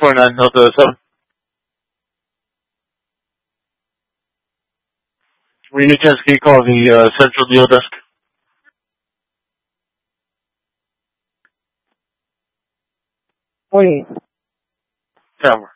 649 Delta 7. We need 10, can you call the central deal desk? Wait. Tower.